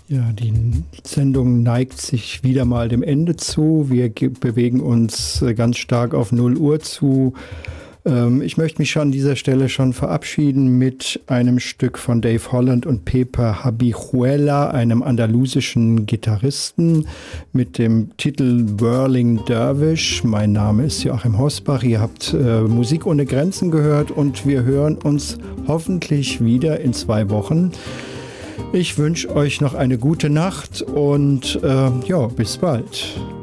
Ja, die Sendung neigt sich wieder mal dem Ende zu. Wir bewegen uns ganz stark auf 0 Uhr zu. Ich möchte mich an dieser Stelle schon verabschieden mit einem Stück von Dave Holland und Pepe Habichuela, einem andalusischen Gitarristen, mit dem Titel Whirling Dervish. Mein Name ist Joachim Hosbach. Ihr habt Musik ohne Grenzen gehört und wir hören uns hoffentlich wieder in 2 Wochen. Ich wünsche euch noch eine gute Nacht und bis bald.